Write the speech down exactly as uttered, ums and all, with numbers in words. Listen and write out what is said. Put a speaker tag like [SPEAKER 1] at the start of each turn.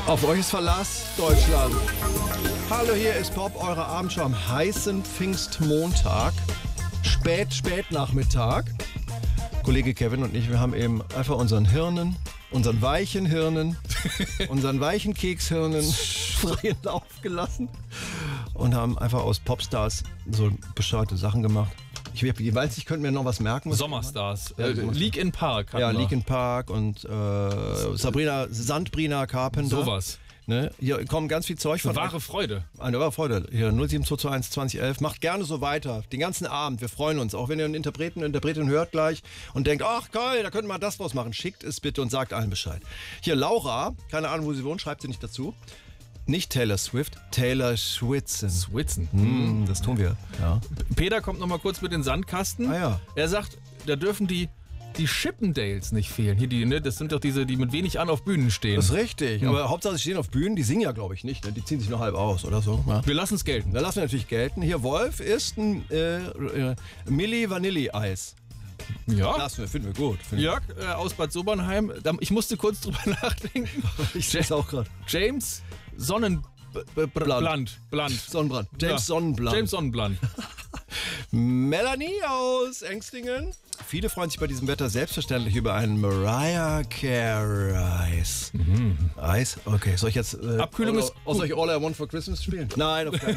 [SPEAKER 1] Auf euch ist Verlass, Deutschland. Hallo, hier ist Pop, eure Abendschau am heißen Pfingstmontag. Spät, spät Nachmittag. Kollege Kevin und ich, wir haben eben einfach unseren Hirnen, unseren weichen Hirnen, unseren weichen Kekshirnen freien Lauf gelassen und haben einfach aus Popstars so bescheuerte Sachen gemacht. Ich weiß, ich könnte mir noch was merken. Was
[SPEAKER 2] Sommerstars. Äh, Linkin Park.
[SPEAKER 1] Ja, Linkin Park und äh, Sabrina, Sandbrina Carpenter.
[SPEAKER 2] Sowas.
[SPEAKER 1] Ne? Hier kommt ganz viel Zeug von.
[SPEAKER 2] Wahre Freude.
[SPEAKER 1] Eine wahre Freude. Hier null sieben zwei zwei eins zwanzig elf. Macht gerne so weiter. Den ganzen Abend. Wir freuen uns. Auch wenn ihr einen Interpreten, eine Interpretin hört gleich und denkt, ach geil, da könnten wir das draus machen. Schickt es bitte und sagt allen Bescheid. Hier Laura, keine Ahnung, wo sie wohnt, schreibt sie nicht dazu. Nicht Taylor Swift, Taylor Schwitzen.
[SPEAKER 2] Schwitzen.
[SPEAKER 1] Hm, das tun wir. Ja.
[SPEAKER 2] Peter kommt noch mal kurz mit den Sandkasten.
[SPEAKER 1] Ah, ja.
[SPEAKER 2] Er sagt, da dürfen die, die Chippendales nicht fehlen. Hier die, ne, das sind doch diese, die mit wenig an auf Bühnen stehen.
[SPEAKER 1] Das ist richtig. Hm. Aber Hauptsache, sie stehen auf Bühnen, die singen ja, glaube ich, nicht. Ne? Die ziehen sich nur halb aus oder so. Ja.
[SPEAKER 2] Wir lassen es gelten.
[SPEAKER 1] Da lassen wir natürlich gelten. Hier, Wolf ist ein äh, äh, Milli Vanilli-Eis.
[SPEAKER 2] Ja.
[SPEAKER 1] Lassen wir, finden wir gut. Finden
[SPEAKER 2] Jörg äh, aus Bad Sobernheim. Ich musste kurz drüber nachdenken.
[SPEAKER 1] Ich sehe es auch gerade.
[SPEAKER 2] James Sonnenbrand. Bland. Bland.
[SPEAKER 1] Sonnenbrand. James
[SPEAKER 2] ja.
[SPEAKER 1] Sonnenbrand.
[SPEAKER 2] James Sonnenbrand.
[SPEAKER 1] Melanie aus Engstingen. Viele freuen sich bei diesem Wetter selbstverständlich über einen Mariah Carey Eis. Mhm. Eis? Okay, soll ich jetzt äh,
[SPEAKER 2] Abkühlung
[SPEAKER 1] all,
[SPEAKER 2] ist
[SPEAKER 1] soll ich All I Want for Christmas spielen? Nein, auf keinen Fall.